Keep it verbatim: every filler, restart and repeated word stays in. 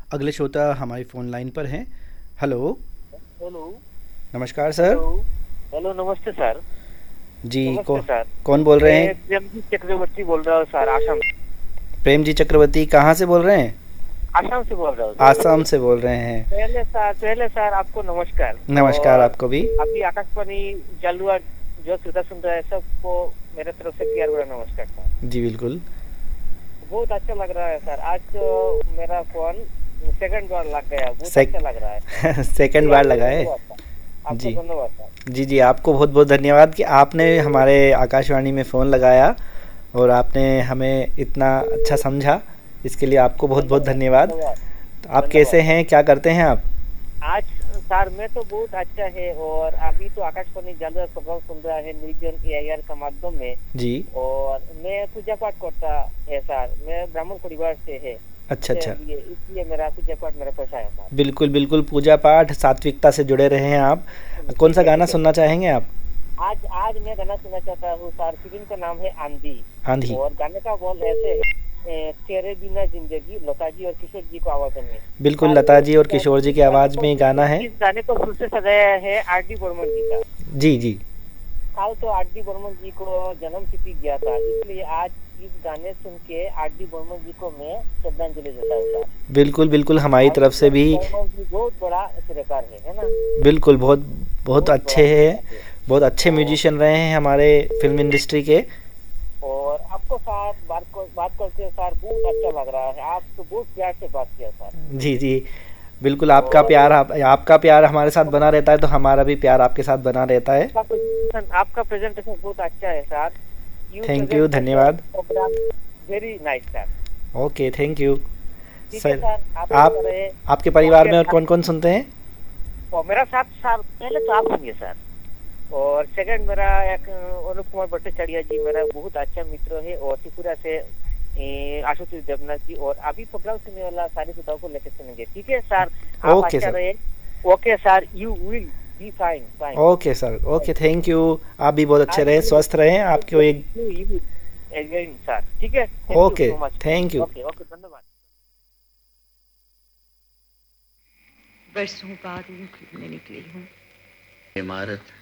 अगले श्रोता हमारी फ़ोन लाइन पर हैं। हेलो। हेलो। नमस्कार सर। हेलो। हेलो, नमस्ते सर। जी नमस्ते कौ, सर। कौन बोल रहे मैं हैं? प्रेमजी चक्रवर्ती बोल रहा हूँ सर, आसाम। प्रेम जी चक्रवर्ती कहाँ से बोल रहे हैं? आसाम से बोल रहा हूँ सर। आसाम से बोल रहे हैं। पहले सर पहले सर आपको नमस्कार। नमस्कार और आपको भी। अभी आकाशवाणी जालुआ जो श्रोता सुन रहा है सबको मेरे तरफ से प्यार भरा नमस्कार सर। जी बिल्कुल। बहुत अच्छा लग रहा है सर, आज तो मेरा फोन सेकंड बार लग गया, बहुत सेक अच्छा लग रहा है सर। सेकंड जी बार आपको लगा है। धन्यवाद सर। आपको जी धन्यवाद सर। जी जी आपको बहुत बहुत धन्यवाद कि आपने हमारे आकाशवाणी में फ़ोन लगाया और आपने हमें इतना अच्छा समझा। इसके लिए आपको बहुत बहुत धन्यवाद धन्यवाद। धन्यवाद तो आप कैसे धन्यवाद। हैं, क्या करते हैं आप? आज सर मैं तो बहुत अच्छा है, और अभी तो आकाशवाणी जालुआ प्रोग्राम सुन रहा है निर्जन एआईआर का माध्यम में। जी। और मैं पूजा पाठ करता है सर, मैं ब्राह्मण परिवार से है, अच्छा अच्छा। इसलिए इसलिए मेरा पूजा पाठ मेरा पेशा है सर। बिल्कुल बिल्कुल, पूजा पाठ सात्विकता से जुड़े रहे हैं आप। कौन ठीक सा है गाना ठीक है सुनना सर। चाहेंगे आप? आज आज मैं गाना सुनना चाहता हूँ सर, फिल्म का नाम है आंधी। आंधी। और गाने का बोल ऐसे है, ए, तेरे बिना जिंदगी, लता जी और किशोर जी को आवाज में। बिल्कुल सर लता जी इस और गाने किशोर जी इस की गाने आवाज़ को में गाना है। इस गाने को फिर से सजाया है आर डी बर्मन जी का। जी जी। कल तो आर डी बर्मन जी को जन्म तिथि गया था, इसलिए आज इस गाने सुन के आर डी बर्मन जी को मैं श्रद्धांजलि देता हूँ सर। बिल्कुल बिल्कुल, हमारी आर तरफ डी से भी। बर्मन जी बहुत बड़ा शिल्पकार है है ना। बिल्कुल, बहुत बहुत बहुत बड़ा अच्छे हैं। शिल्पकार है। बहुत अच्छे और म्यूजिशियन रहे हैं हमारे फिल्म इंडस्ट्री के। और आपको साथ बात को बात करते सर बहुत अच्छा लग रहा है, आप तो बहुत प्यार से बात किया सर। जी जी। बिल्कुल, आपका और प्यार आप, आपका प्यार हमारे साथ बना रहता है तो हमारा भी प्यार आपके साथ बना रहता है। आपका प्रेजेंटेशन आपका प्रेजेंटेशन बहुत अच्छा है sir. You thank you, presented the धन्यवाद। Programme very nice sir. Okay, thank you ठीक है सर। सर, आप आप ऐसा रहे। आपके परिवार ओके में और सर। कौन कौन सुनते हैं? और मेरा साथ सर पहले तो आप सुनिए सर। और सेकंड मेरा एक अनुप कुमार भट्टाचार्य जी मेरा बहुत अच्छा मित्र है, और त्रिपुरा से ए, आशुतोष देवनाथ जी। और अभी प्रोग्राम सुनने वाला सारी श्रोताओं को लेकर सुनेंगे, ठीक है सर। आप ओके अच्छा सर। रहे। Okay sir, you will be fine fine. Okay sir, okay, thank you. आप भी बहुत अच्छे आई रहे, विल स्वस्थ रहें, आपको एक। यू यू अगेन सर, ठीक है, thank you okay, so much. Thank you. Okay okay, धन्यवाद। बरसों बाद यूं घूमने निकली हूँ। इमारत